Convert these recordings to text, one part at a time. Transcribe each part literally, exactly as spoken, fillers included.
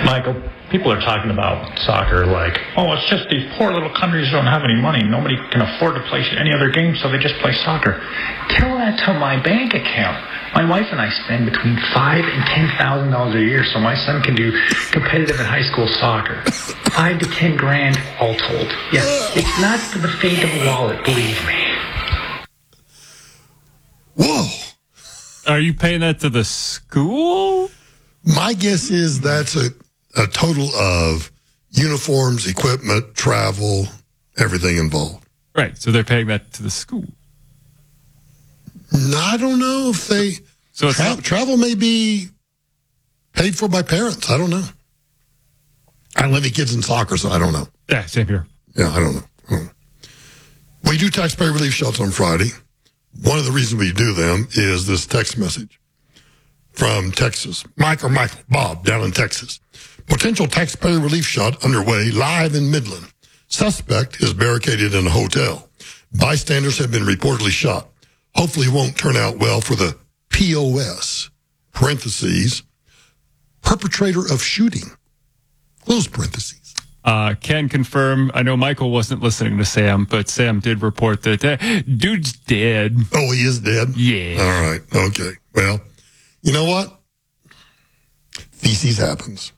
Michael, people are talking about soccer like, oh, it's just these poor little countries don't have any money. Nobody can afford to play any other game, so they just play soccer. Tell that to my bank account. My wife and I spend between five and ten thousand dollars a year, so my son can do competitive and high school soccer. Five to ten grand all told. Yes, it's not for the faint of the wallet, believe me. Whoa! Are you paying that to the school? My guess is that's a, a total of uniforms, equipment, travel, everything involved. Right, so they're paying that to the school. No, I don't know if they... So it's tra- not- travel may be paid for by parents. I don't know. I don't have any kids in soccer, so I don't know. Yeah, same here. Yeah, I don't know. I don't know. We do taxpayer relief shots on Friday. One of the reasons we do them is this text message from Texas. Mike or Michael, Bob, down in Texas. Potential taxpayer relief shot underway live in Midland. Suspect is barricaded in a hotel. Bystanders have been reportedly shot. Hopefully won't turn out well for the P O S, parentheses, perpetrator of shooting, close parentheses. Uh, can confirm, I know Michael wasn't listening to Sam, but Sam did report that uh, dude's dead. Oh, he is dead? Yeah. All right, okay. Well, you know what? Feces happens.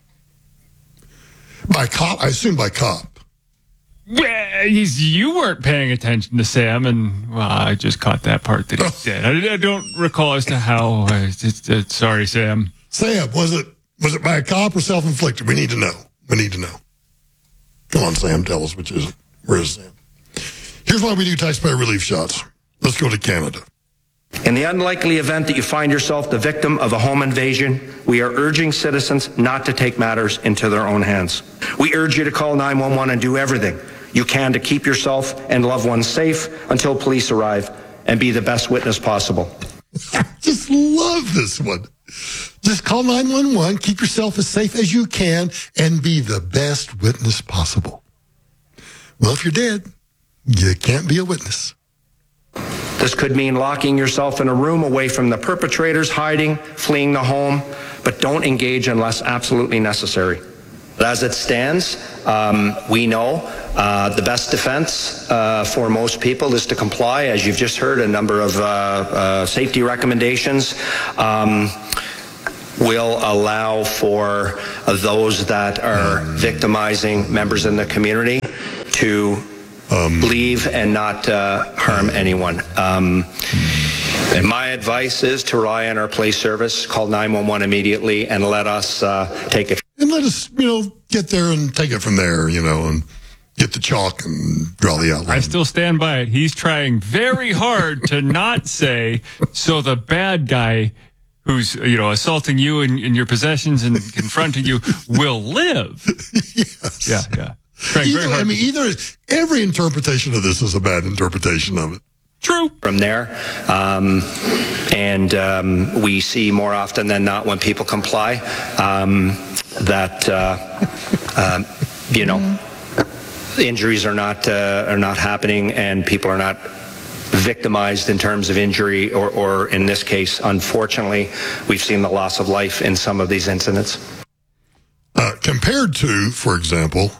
By cop, I assume by cop. Well, he's, you weren't paying attention to Sam, and well, I just caught that part that he said. I, I don't recall as to how. Uh, it's, it's, sorry, Sam. Sam, was it was it by a cop or self-inflicted? We need to know. We need to know. Come on, Sam, tell us which is it. Where is Sam? Here's why we do taxpayer relief shots. Let's go to Canada. In the unlikely event that you find yourself the victim of a home invasion, we are urging citizens not to take matters into their own hands. We urge you to call nine one one and do everything you can to keep yourself and loved ones safe until police arrive, and be the best witness possible. I just love this one. Just call nine one one, keep yourself as safe as you can, and be the best witness possible. Well, if you're dead, you can't be a witness. This could mean locking yourself in a room away from the perpetrators, hiding, fleeing the home, but don't engage unless absolutely necessary. But as it stands, um, we know uh, the best defense uh, for most people is to comply. As you've just heard, a number of uh, uh, safety recommendations um, will allow for uh, those that are victimizing members in the community to um, leave and not uh, harm anyone. Um, and my advice is to rely on our police service, call nine one one immediately, and let us uh, take it. And let us, you know, get there and take it from there, you know, and get the chalk and draw the outline. I still stand by it. He's trying very hard to not say, so the bad guy who's, you know, assaulting you and, and your possessions and confronting you will live. Yes. Yeah, yeah. Trying Either, very hard I mean, to- either every interpretation of this is a bad interpretation of it. True. From there, um, and um, we see more often than not when people comply um, that uh, uh, you know injuries are not uh, are not happening, and people are not victimized in terms of injury, or, or in this case, unfortunately, we've seen the loss of life in some of these incidents. Uh, compared to, for example,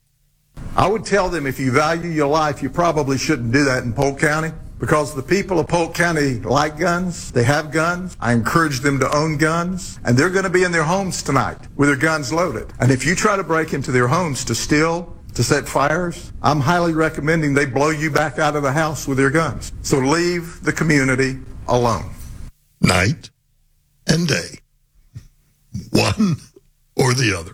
I would tell them, if you value your life, you probably shouldn't do that in Polk County, because the people of Polk County like guns. They have guns. I encourage them to own guns, and they're going to be in their homes tonight with their guns loaded. And if you try to break into their homes to steal, to set fires, I'm highly recommending they blow you back out of the house with their guns. So leave the community alone. night and day, one or the other.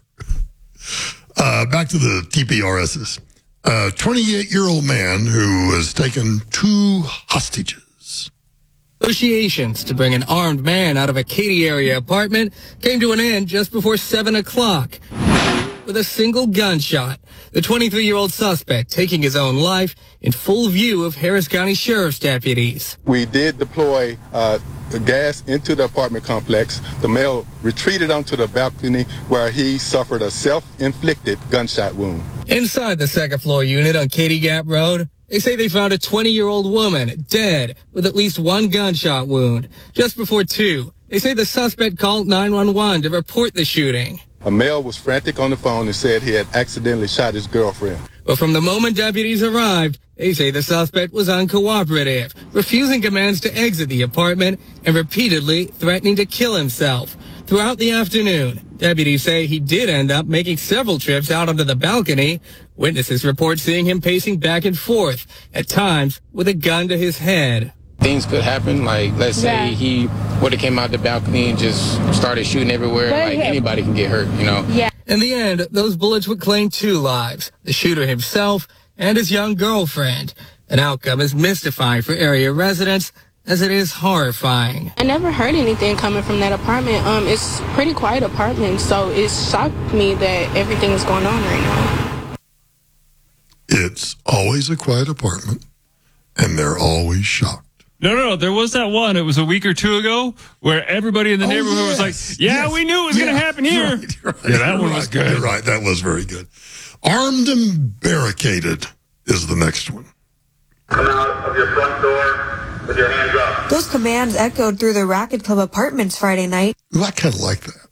Uh, back to the T P R Ss. A twenty-eight-year-old man who has taken two hostages. Negotiations to bring an armed man out of a Katy area apartment came to an end just before seven o'clock with a single gunshot. The twenty-three-year-old suspect taking his own life in full view of Harris County Sheriff's deputies. We did deploy uh, the gas into the apartment complex. The male retreated onto the balcony where he suffered a self-inflicted gunshot wound. Inside the second-floor unit on Katy Gap Road, they say they found a twenty-year-old woman dead with at least one gunshot wound. Just before two, they say the suspect called nine one one to report the shooting. A male was frantic on the phone and said he had accidentally shot his girlfriend. But from the moment deputies arrived, they say the suspect was uncooperative, refusing commands to exit the apartment and repeatedly threatening to kill himself. Throughout the afternoon, deputies say he did end up making several trips out onto the balcony. Witnesses report seeing him pacing back and forth, at times with a gun to his head. Things could happen, like let's say yeah. he would have came out the balcony and just started shooting everywhere. But like yeah. anybody can get hurt, you know? Yeah. In the end, those bullets would claim two lives, the shooter himself and his young girlfriend. An outcome as mystifying for area residents as it is horrifying. I never heard anything coming from that apartment. Um, it's a pretty quiet apartment, so it shocked me that everything is going on right now. It's always a quiet apartment, and they're always shocked. No, no, no. There was that one. It was a week or two ago where everybody in the Oh, neighborhood yes. was like, yeah, Yes. we knew it was Yeah. going to happen here. You're right, you're right. Yeah, that You're one right. was good. You're right. That was very good. Armed and barricaded is the next one. Come out of your front door with your hands up. Those commands echoed through the Racket Club apartments Friday night. Ooh, I kind of like that.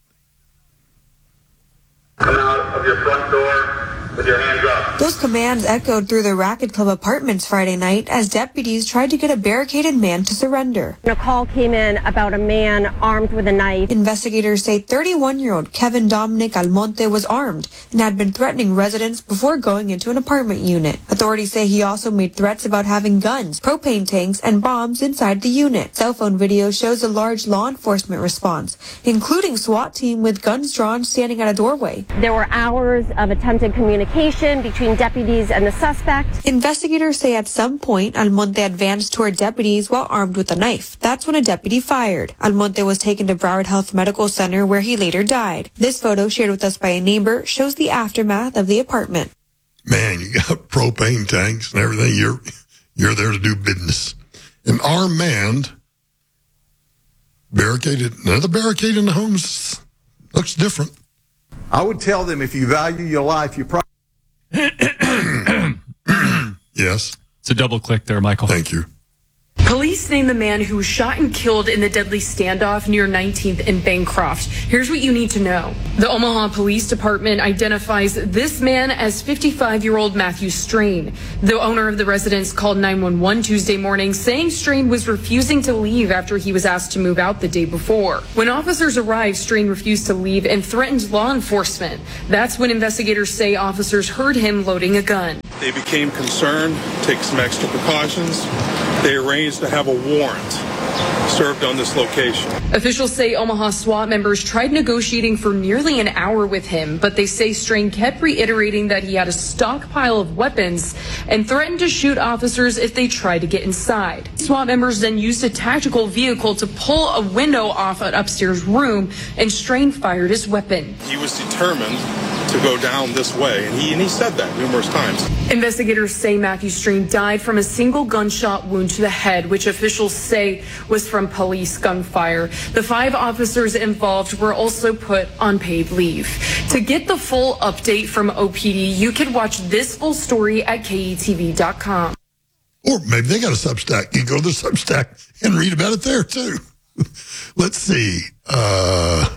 Come out of your front door with your hands up. Those commands echoed through the Racket Club apartments Friday night as deputies tried to get a barricaded man to surrender. A call came in about a man armed with a knife. Investigators say thirty-one-year-old Kevin Dominic Almonte was armed and had been threatening residents before going into an apartment unit. Authorities say he also made threats about having guns, propane tanks, and bombs inside the unit. Cell phone video shows a large law enforcement response, including SWAT team with guns drawn standing at a doorway. There were hours of attempted communication between deputies and the suspect. Investigators say at some point, Almonte advanced toward deputies while armed with a knife. That's when a deputy fired. Almonte was taken to Broward Health Medical Center where he later died. This photo shared with us by a neighbor shows the aftermath of the apartment. Man, you got propane tanks and everything. You're you're there to do business. An armed man barricaded. Another barricade in the homes looks different. I would tell them if you value your life, you probably. Yes. It's a double click there, Michael. Thank you. Police named the man who was shot and killed in the deadly standoff near nineteenth and Bancroft. Here's what you need to know. The Omaha Police Department identifies this man as fifty-five-year-old Matthew Strain. The owner of the residence called nine one one Tuesday morning saying Strain was refusing to leave after he was asked to move out the day before. When officers arrived, Strain refused to leave and threatened law enforcement. That's when investigators say officers heard him loading a gun. They became concerned, take some extra precautions. They arranged to have a warrant served on this location. Officials say Omaha SWAT members tried negotiating for nearly an hour with him, but they say Strain kept reiterating that he had a stockpile of weapons and threatened to shoot officers if they tried to get inside. SWAT members then used a tactical vehicle to pull a window off an upstairs room, and Strain fired his weapon. He was determined to go down this way, and he and he said that numerous times. Investigators say Matthew Strain died from a single gunshot wound to the head, which officials say was from police gunfire. The five officers involved were also put on paid leave. To get the full update from O P D, you can watch this full story at K E T V dot com. Or maybe they got a Substack. You go to the Substack and read about it there, too. Let's see. Uh...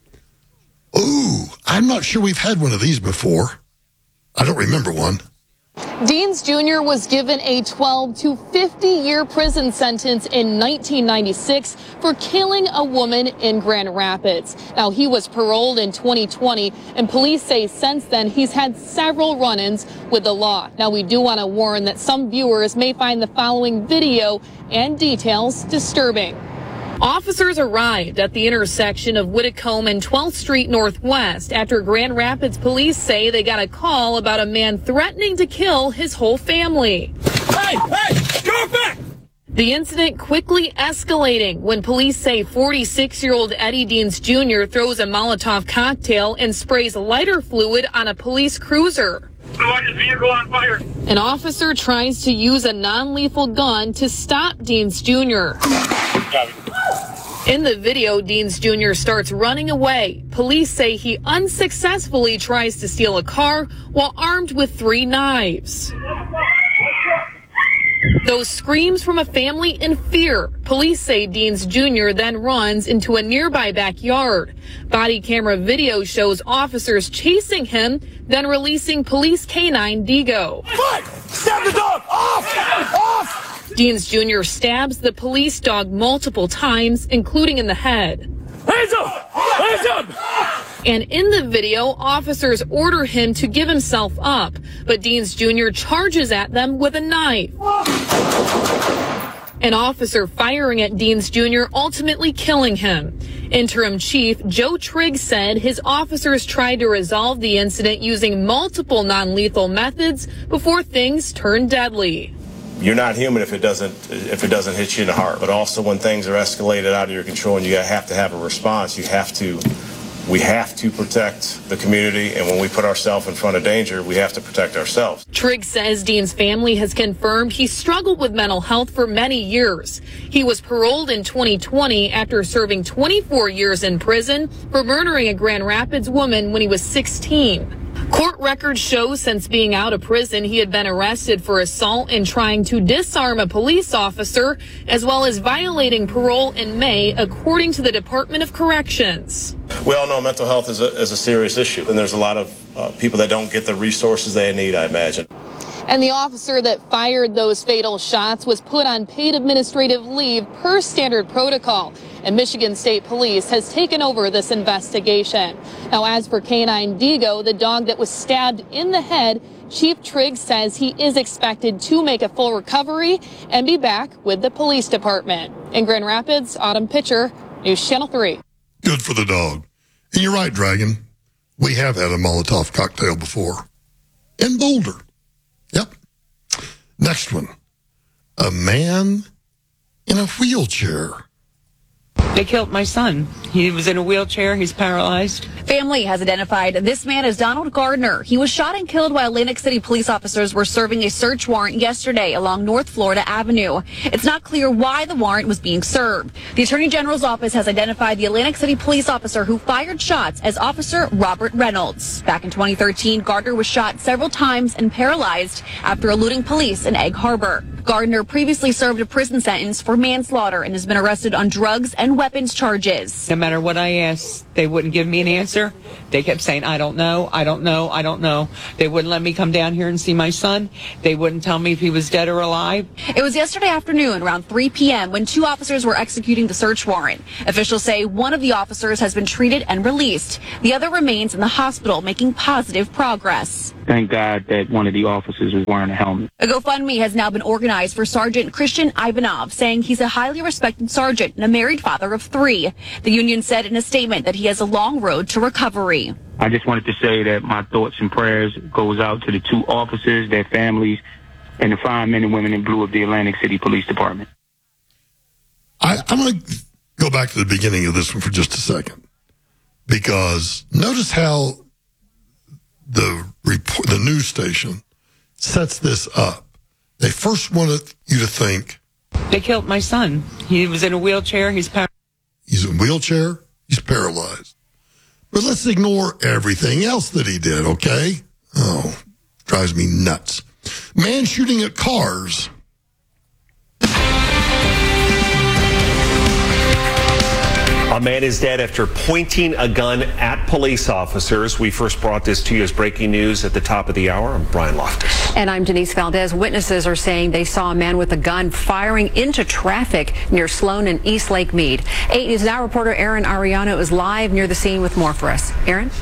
Ooh, I'm not sure we've had one of these before. I don't remember one. Deans Junior was given a twelve to fifty year prison sentence in nineteen ninety-six for killing a woman in Grand Rapids. Now, he was paroled in twenty twenty, and police say since then he's had several run-ins with the law. Now, we do want to warn that some viewers may find the following video and details disturbing. Officers arrived at the intersection of Whitcomb and twelfth Street Northwest after Grand Rapids police say they got a call about a man threatening to kill his whole family. Hey, hey, go back! The incident quickly escalating when police say forty-six-year-old Eddie Deans Junior throws a Molotov cocktail and sprays lighter fluid on a police cruiser. Light his vehicle on fire. An officer tries to use a non-lethal gun to stop Deans Junior In the video, Deans Junior starts running away. Police say he unsuccessfully tries to steal a car while armed with three knives. Those screams from a family in fear. Police say Deans Junior then runs into a nearby backyard. Body camera video shows officers chasing him, then releasing police canine Digo. Fight! Stab the dog! Off! Off! Deans Junior stabs the police dog multiple times, including in the head. Hands up! Hands up! And in the video, officers order him to give himself up, but Deans Junior charges at them with a knife. An officer firing at Deans Junior ultimately killing him. Interim Chief Joe Trigg said his officers tried to resolve the incident using multiple non-lethal methods before things turned deadly. You're not human if it doesn't if it doesn't hit you in the heart. But also when things are escalated out of your control and you have to have a response, you have to we have to protect the community, and when we put ourselves in front of danger, we have to protect ourselves. Trigg says Dean's family has confirmed he struggled with mental health for many years. He was paroled in twenty twenty after serving twenty-four years in prison for murdering a Grand Rapids woman when he was sixteen. Court records show since being out of prison, he had been arrested for assault and trying to disarm a police officer, as well as violating parole in May, according to the Department of Corrections. We all know mental health is a, is a serious issue, and there's a lot of uh, people that don't get the resources they need, I imagine. And the officer that fired those fatal shots was put on paid administrative leave per standard protocol. And Michigan State Police has taken over this investigation. Now, as for Canine Digo, the dog that was stabbed in the head, Chief Trigg says he is expected to make a full recovery and be back with the police department. In Grand Rapids, Autumn Pitcher, News Channel three. Good for the dog. And you're right, Dragon. We have had a Molotov cocktail before. In Boulder. Yep. Next one. A man in a wheelchair. They killed my son. He was in a wheelchair. He's paralyzed. Family has identified this man as Donald Gardner. He was shot and killed while Atlantic City police officers were serving a search warrant yesterday along North Florida Avenue. It's not clear why the warrant was being served. The Attorney General's office has identified the Atlantic City police officer who fired shots as Officer Robert Reynolds. Back in twenty thirteen, Gardner was shot several times and paralyzed after eluding police in Egg Harbor. Gardner previously served a prison sentence for manslaughter and has been arrested on drugs and weapons charges. No matter what I asked, they wouldn't give me an answer. They kept saying, I don't know, I don't know, I don't know. They wouldn't let me come down here and see my son. They wouldn't tell me if he was dead or alive. It was yesterday afternoon around three p.m. when two officers were executing the search warrant. Officials say one of the officers has been treated and released. The other remains in the hospital making positive progress. Thank God that one of the officers was wearing a helmet. A GoFundMe has now been organized for Sergeant Christian Ivanov, saying he's a highly respected sergeant and a married father of three. The union said in a statement that he has a long road to recovery. I just wanted to say that my thoughts and prayers goes out to the two officers, their families, and the fine men and women in blue of the Atlantic City Police Department. I, I'm going to go back to the beginning of this one for just a second, because notice how the report, the news station sets this up. They first wanted you to think they killed my son. He was in a wheelchair. He's paralyzed. He's in a wheelchair. He's paralyzed. But let's ignore everything else that he did, okay? Oh, drives me nuts. Man shooting at cars. A man is dead after pointing a gun at police officers. We first brought this to you as breaking news at the top of the hour. I'm Brian Loftus. And I'm Denise Valdez. Witnesses are saying they saw a man with a gun firing into traffic near Sloan and East Lake Mead. eight News Now reporter Aaron Ariano is live near the scene with more for us. Aaron?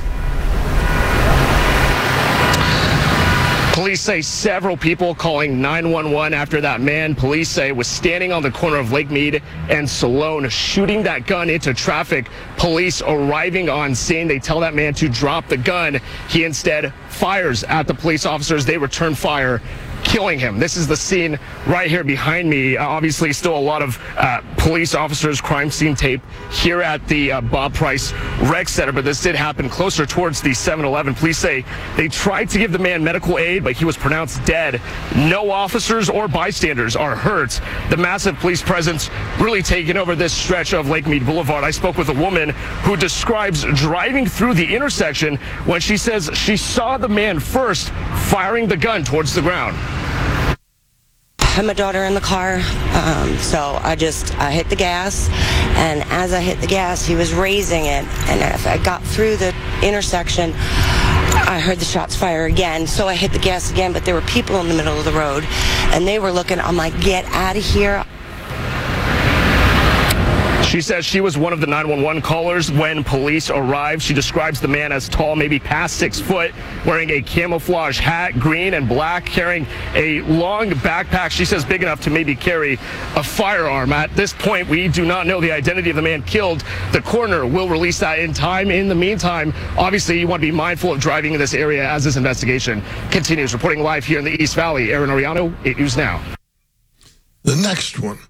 Police say several people calling nine one one after that man, police say, was standing on the corner of Lake Mead and Sloan, shooting that gun into traffic. Police arriving on scene, they tell that man to drop the gun. He instead fires at the police officers. They return fire, killing him. This is the scene right here behind me. Uh, obviously, still a lot of uh, police officers, crime scene tape here at the uh, Bob Price Rec Center, but this did happen closer towards the seven eleven. Police say they tried to give the man medical aid, but he was pronounced dead. No officers or bystanders are hurt. The massive police presence really taking over this stretch of Lake Mead Boulevard. I spoke with a woman who describes driving through the intersection when she says she saw the man first firing the gun towards the ground. had my daughter in the car, um, so I just I hit the gas, and as I hit the gas, he was raising it, and if I got through the intersection, I heard the shots fire again, so I hit the gas again, but there were people in the middle of the road, and they were looking. I'm like, get out of here. She says she was one of the nine one one callers when police arrived. She describes the man as tall, maybe past six foot, wearing a camouflage hat, green and black, carrying a long backpack. She says big enough to maybe carry a firearm. At this point, we do not know the identity of the man killed. The coroner will release that in time. In the meantime, obviously, you want to be mindful of driving in this area as this investigation continues. Reporting live here in the East Valley, Aaron Ariano, eight News Now. The next one.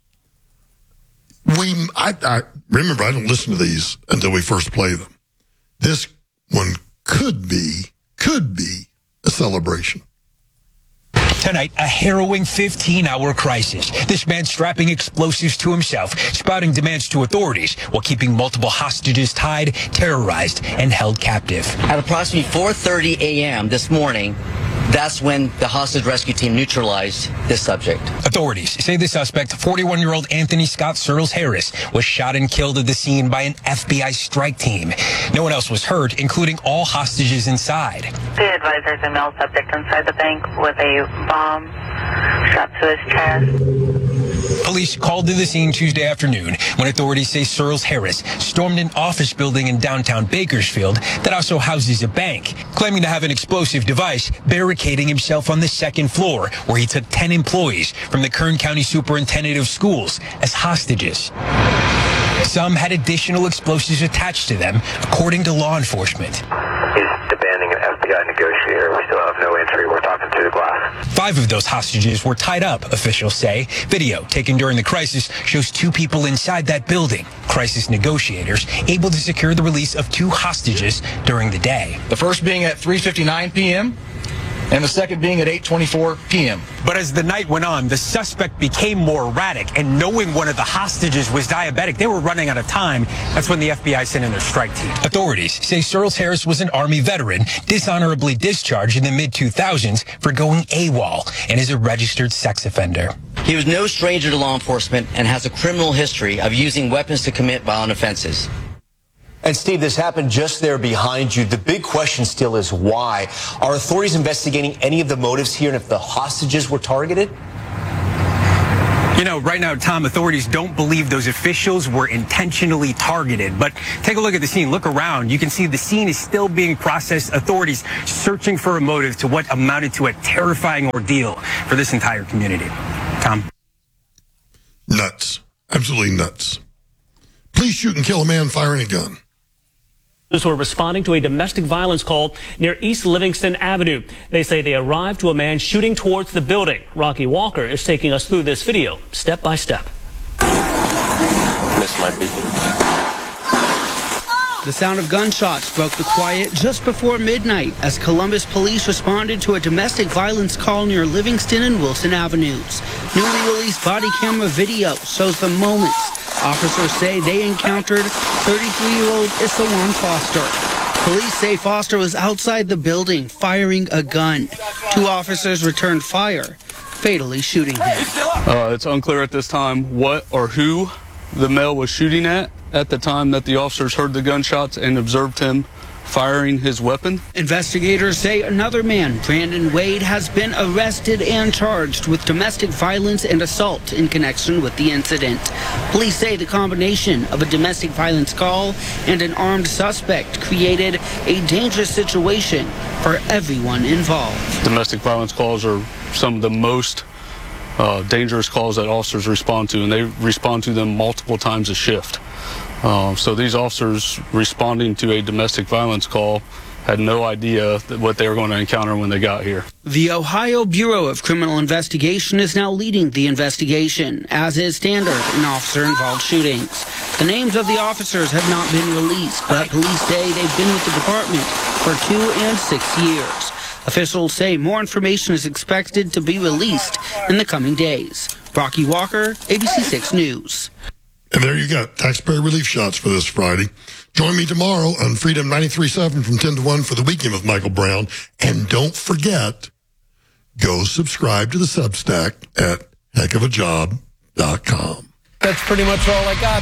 We, I, I remember, I don't listen to these until we first play them. This one could be, could be a celebration. Tonight, a harrowing fifteen-hour crisis. This man strapping explosives to himself, spouting demands to authorities while keeping multiple hostages tied, terrorized, and held captive. At approximately four thirty a.m. this morning, that's when the hostage rescue team neutralized this subject. Authorities say the suspect, forty-one-year-old Anthony Scott Searles Harris, was shot and killed at the scene by an F B I strike team. No one else was hurt, including all hostages inside. The advisors a male subject inside the bank with a bomb strapped to his chest. Police called to the scene Tuesday afternoon when authorities say Searles Harris stormed an office building in downtown Bakersfield that also houses a bank, claiming to have an explosive device, barricading himself on the second floor, where he took ten employees from the Kern County Superintendent of Schools as hostages. Some had additional explosives attached to them, according to law enforcement. He's demanding an F B I negotiator. We still have no entry. We're talking through the glass. Five of those hostages were tied up, officials say. Video taken during the crisis shows two people inside that building. Crisis negotiators able to secure the release of two hostages during the day. The first being at three fifty-nine p.m. and the second being at eight twenty-four p.m. But as the night went on, the suspect became more erratic, and knowing one of the hostages was diabetic, they were running out of time. That's when the F B I sent in their strike team. Authorities say Searles Harris was an Army veteran, dishonorably discharged in the mid two thousands for going AWOL, and is a registered sex offender. He was no stranger to law enforcement and has a criminal history of using weapons to commit violent offenses. And Steve, this happened just there behind you. The big question still is why. Are authorities investigating any of the motives here and if the hostages were targeted? You know, right now, Tom, authorities don't believe those officials were intentionally targeted. But take a look at the scene. Look around. You can see the scene is still being processed. Authorities searching for a motive to what amounted to a terrifying ordeal for this entire community. Tom? Nuts. Absolutely nuts. Police shoot and kill a man firing a gun. Those were responding to a domestic violence call near East Livingston Avenue. They say they arrived to a man shooting towards the building. Rocky Walker is taking us through this video, step by step. This might be. The sound of gunshots broke the quiet just before midnight as Columbus police responded to a domestic violence call near Livingston and Wilson Avenues. Newly released body camera video shows the moments officers say they encountered thirty-three-year-old Isawan Foster. Police say Foster was outside the building firing a gun. Two officers returned fire, fatally shooting him. Uh, it's unclear at this time what or who the male was shooting at at the time that the officers heard the gunshots and observed him firing his weapon. Investigators say another man, Brandon Wade, has been arrested and charged with domestic violence and assault in connection with the incident. Police say the combination of a domestic violence call and an armed suspect created a dangerous situation for everyone involved. Domestic violence calls are some of the most uh, dangerous calls that officers respond to, and they respond to them multiple times a shift. Uh, so these officers responding to a domestic violence call had no idea that what they were going to encounter when they got here. The Ohio Bureau of Criminal Investigation is now leading the investigation, as is standard in officer-involved shootings. The names of the officers have not been released, but police say they've been with the department for two and six years. Officials say more information is expected to be released in the coming days. Rocky Walker, A B C six News. And there you go, taxpayer relief shots for this Friday. Join me tomorrow on Freedom ninety-three point seven from ten to one for the Weekend with Michael Brown. And don't forget, go subscribe to the Substack at heck of a job dot com. That's pretty much all I got.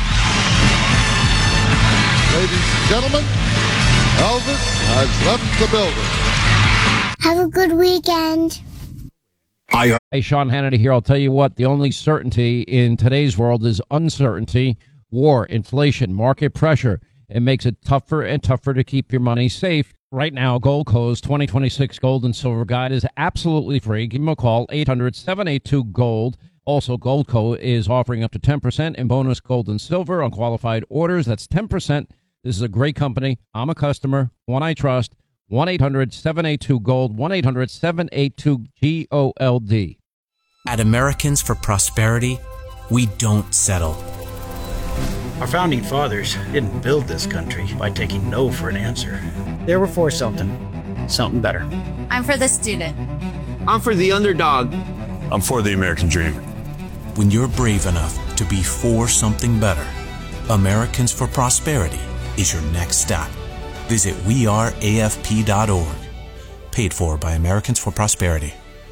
Ladies and gentlemen, Elvis has left the building. Have a good weekend. Hi. Hey, Sean Hannity here. I'll tell you what, the only certainty in today's world is uncertainty, war, inflation, market pressure. It makes it tougher and tougher to keep your money safe. Right now, Goldco's twenty twenty-six Gold and Silver Guide is absolutely free. Give them a call, eight hundred, seven eight two, GOLD. Also, Goldco is offering up to ten percent in bonus gold and silver on qualified orders. That's ten percent. This is a great company. I'm a customer, one I trust. one eight hundred, seven eight two, GOLD, one eight hundred, seven eight two, G O L D. At Americans for Prosperity, we don't settle. Our founding fathers didn't build this country by taking no for an answer. They were for something, something better. I'm for the student. I'm for the underdog. I'm for the American dream. When you're brave enough to be for something better, Americans for Prosperity is your next stop. Visit we are A F P dot org. Paid for by Americans for Prosperity.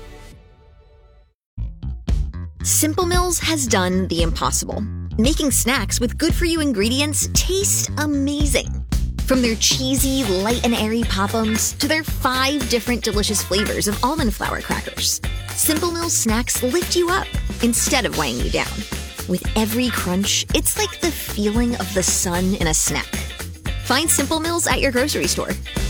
Simple Mills has done the impossible, making snacks with good-for-you ingredients taste amazing. From their cheesy, light and airy Pop-Ums to their five different delicious flavors of almond flour crackers, Simple Mills snacks lift you up instead of weighing you down. With every crunch, it's like the feeling of the sun in a snack. Find Simple Mills at your grocery store.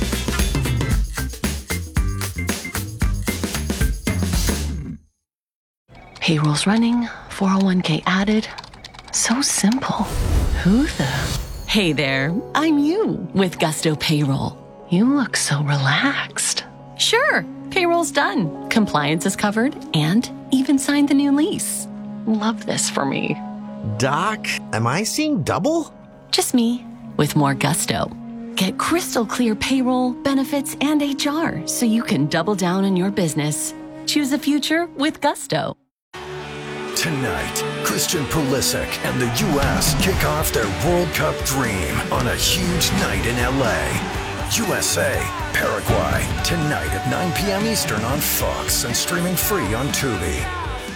Payroll's running, four oh one k added. So simple. Who the? Hey there, I'm you with Gusto Payroll. You look so relaxed. Sure, payroll's done. Compliance is covered and even signed the new lease. Love this for me. Doc, am I seeing double? Just me with more gusto. Get crystal clear payroll, benefits, and H R so you can double down on your business. Choose a future with Gusto. Tonight, Christian Pulisic and the U S kick off their World Cup dream on a huge night in L A. U S A, Paraguay, tonight at nine p.m. Eastern on Fox and streaming free on Tubi.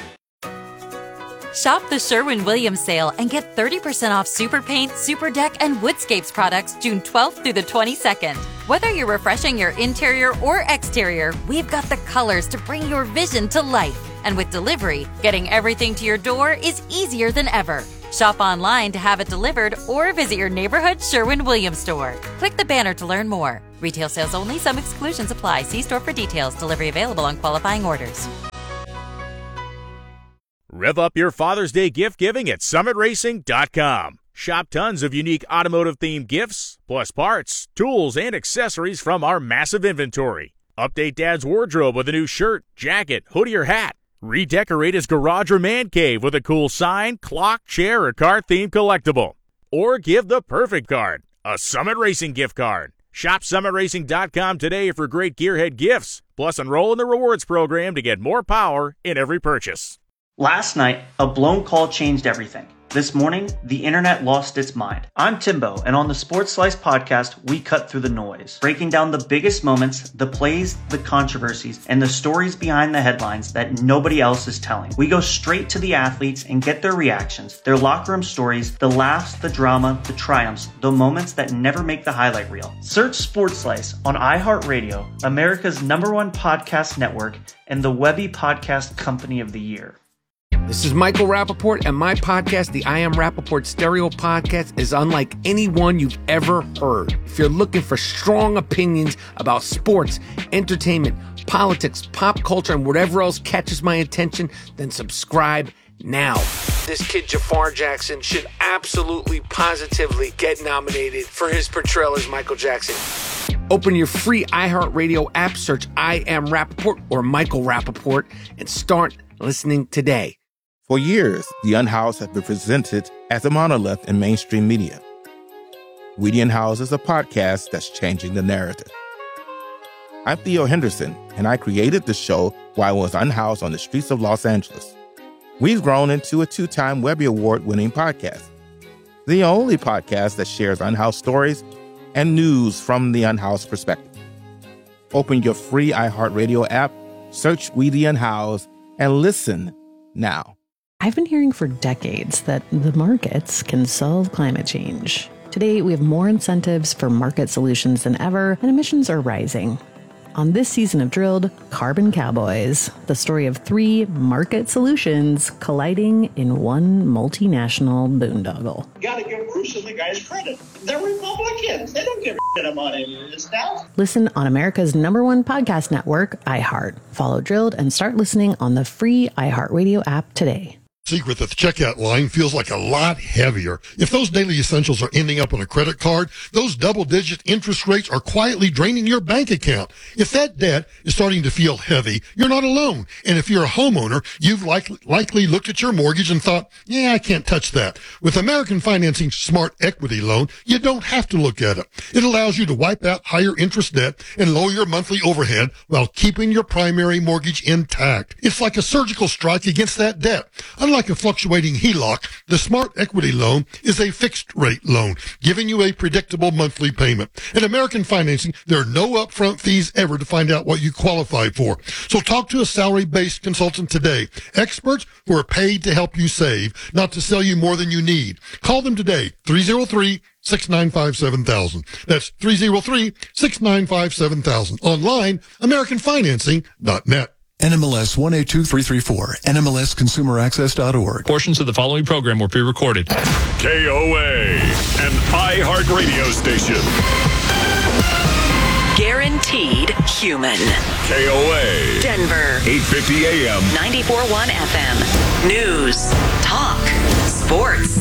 Shop the Sherwin-Williams sale and get thirty percent off Super Paint, Super Deck, and Woodscapes products June twelfth through the twenty-second. Whether you're refreshing your interior or exterior, we've got the colors to bring your vision to life. And with delivery, getting everything to your door is easier than ever. Shop online to have it delivered or visit your neighborhood Sherwin-Williams store. Click the banner to learn more. Retail sales only. Some exclusions apply. See store for details. Delivery available on qualifying orders. Rev up your Father's Day gift giving at summit racing dot com. Shop tons of unique automotive-themed gifts, plus parts, tools, and accessories from our massive inventory. Update Dad's wardrobe with a new shirt, jacket, hoodie, or hat. Redecorate his garage or man cave with a cool sign, clock, chair, or car-themed collectible. Or give the perfect card, a Summit Racing gift card. Shop summit racing dot com today for great gearhead gifts. Plus, enroll in the rewards program to get more power in every purchase. Last night, a blown call changed everything. This morning, the internet lost its mind. I'm Timbo, and on the Sports Slice podcast, we cut through the noise, breaking down the biggest moments, the plays, the controversies, and the stories behind the headlines that nobody else is telling. We go straight to the athletes and get their reactions, their locker room stories, the laughs, the drama, the triumphs, the moments that never make the highlight reel. Search Sports Slice on iHeartRadio, America's number one podcast network, and the Webby Podcast Company of the Year. This is Michael Rappaport, and my podcast, the I Am Rappaport Stereo Podcast, is unlike any one you've ever heard. If you're looking for strong opinions about sports, entertainment, politics, pop culture, and whatever else catches my attention, then subscribe now. This kid, Jafar Jackson, should absolutely, positively get nominated for his portrayal as Michael Jackson. Open your free iHeartRadio app, search I Am Rappaport or Michael Rappaport, and start listening today. For years, The Unhoused have been presented as a monolith in mainstream media. We The Unhoused is a podcast that's changing the narrative. I'm Theo Henderson, and I created the show while I was unhoused on the streets of Los Angeles. We've grown into a two-time Webby Award-winning podcast, the only podcast that shares unhoused stories and news from the unhoused perspective. Open your free iHeartRadio app Search Weedy and Howes and listen now. I've been hearing for decades that the markets can solve climate change. Today, we have more incentives for market solutions than ever, and emissions are rising. On this season of Drilled, Carbon Cowboys, the story of three market solutions colliding in one multinational boondoggle. You gotta give Bruce and the guys credit. They're Republicans. They don't give a shit about any of this stuff. Listen on America's number one podcast network, iHeart. Follow Drilled and start listening on the free iHeartRadio app today. Secret that the checkout line feels like a lot heavier. If those daily essentials are ending up on a credit card, those double-digit interest rates are quietly draining your bank account. If that debt is starting to feel heavy, you're not alone. And if you're a homeowner, you've likely, likely looked at your mortgage and thought, yeah, I can't touch that. With American Financing's Smart Equity Loan, you don't have to look at it. It allows you to wipe out higher interest debt and lower your monthly overhead while keeping your primary mortgage intact. It's like a surgical strike against that debt. Unlike Like a fluctuating H E L O C, the Smart Equity Loan is a fixed-rate loan, giving you a predictable monthly payment. In American Financing, there are no upfront fees ever to find out what you qualify for. So talk to a salary-based consultant today. Experts who are paid to help you save, not to sell you more than you need. Call them today, three oh three, six nine five, seven thousand. That's three oh three, six nine five, seven thousand. Online, american financing dot net. N M L S one eight two three three four, N M L S consumer access dot org. Portions of the following program were pre-recorded. K O A, an iHeart radio station. Guaranteed human. K O A. Denver. eight fifty A M. ninety-four point one F M. News. Talk. Sports.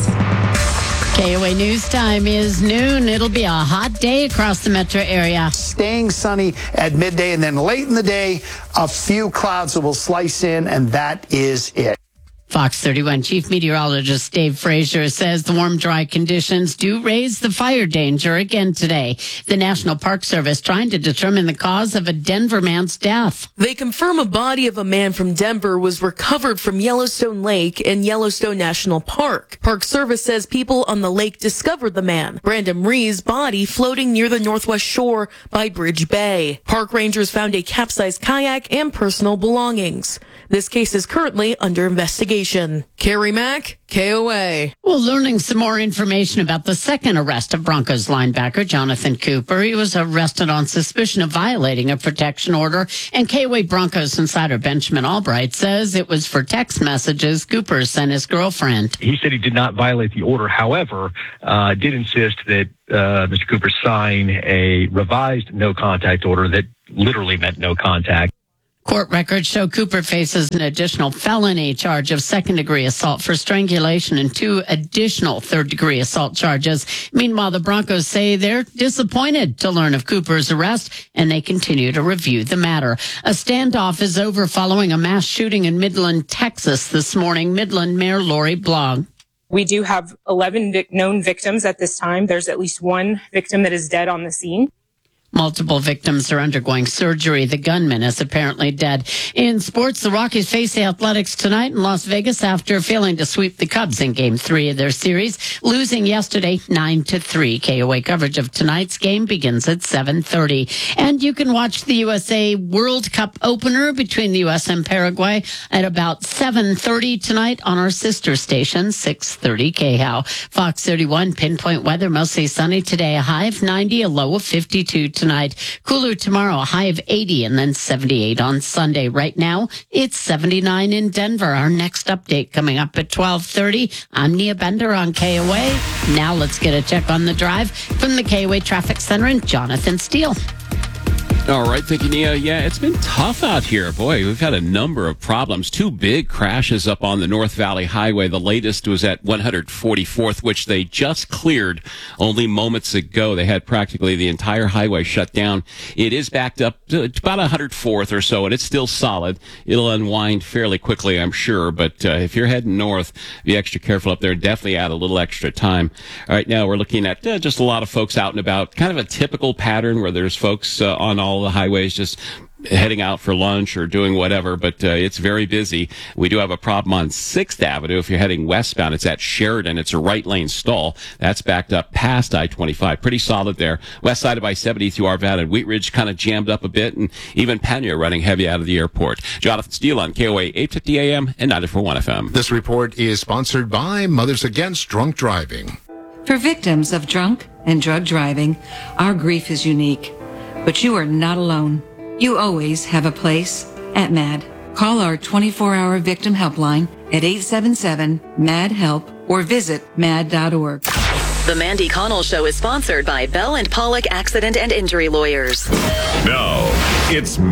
K O A News Time is noon. It'll be a hot day across the metro area. Staying sunny at midday, and then late in the day, a few clouds will slice in, and that is it. Fox thirty-one Chief Meteorologist Dave Frazier says the warm, dry conditions do raise the fire danger again today. The National Park Service trying to determine the cause of a Denver man's death. They confirm a body of a man from Denver was recovered from Yellowstone Lake in Yellowstone National Park. Park Service says people on the lake discovered the man, Brandon Ree's body, floating near the northwest shore by Bridge Bay. Park rangers found a capsized kayak and personal belongings. This case is currently under investigation. Carrie Mack, K O A. Well, learning some more information about the second arrest of Broncos linebacker Jonathan Cooper. He was arrested on suspicion of violating a protection order, and K O A Broncos insider Benjamin Albright says it was for text messages Cooper sent his girlfriend. He said he did not violate the order, however, uh, did insist that uh, Mister Cooper sign a revised no-contact order that literally meant no contact. Court records show Cooper faces an additional felony charge of second-degree assault for strangulation and two additional third-degree assault charges. Meanwhile, the Broncos say they're disappointed to learn of Cooper's arrest, and they continue to review the matter. A standoff is over following a mass shooting in Midland, Texas this morning. Midland Mayor Lori Blogg. We do have eleven vic- known victims at this time. There's at least one victim that is dead on the scene. Multiple victims are undergoing surgery. The gunman is apparently dead. In sports, the Rockies face the Athletics tonight in Las Vegas after failing to sweep the Cubs in Game three of their series, losing yesterday nine to three. K O A coverage of tonight's game begins at seven thirty. And you can watch the U S A World Cup opener between the U S and Paraguay at about seven thirty tonight on our sister station, six thirty K H O W. Fox thirty-one pinpoint weather, mostly sunny today, a high of ninety, a low of fifty-two tonight. Cooler tomorrow, a high of eighty and then seventy-eight on Sunday. Right now, it's seventy-nine in Denver. Our next update coming up at twelve thirty. I'm Nia Bender on K O A. Now let's get a check on the drive from the K O A Traffic Center and Jonathan Steele. All right, thank you, Nia. Yeah, it's been tough out here. Boy, we've had a number of problems. Two big crashes up on the North Valley Highway. The latest was at one forty-fourth, which they just cleared only moments ago. They had practically the entire highway shut down. It is backed up to about one hundred fourth or so, and it's still solid. It'll unwind fairly quickly, I'm sure. But uh, if you're heading north, be extra careful up there. Definitely add a little extra time. All right, now we're looking at uh, just a lot of folks out and about. Kind of a typical pattern where there's folks uh, on all the highways just heading out for lunch or doing whatever, but uh, it's very busy. We do have a problem on sixth Avenue. If you're heading westbound, it's at Sheridan. It's a right lane stall. That's backed up past I twenty-five. Pretty solid there. West side of I seventy through Arvada and Wheat Ridge kind of jammed up a bit, and even Pena running heavy out of the airport. Jonathan Steele on K O A eight fifty A M and ninety-four point one F M. This report is sponsored by Mothers Against Drunk Driving. For victims of drunk and drug driving, our grief is unique, but you are not alone. You always have a place at MAD. Call our twenty-four hour victim helpline at eight seven seven, M A D, HELP or visit mad dot org. The Mandy Connell Show is sponsored by Bell and Pollock Accident and Injury Lawyers. Now, it's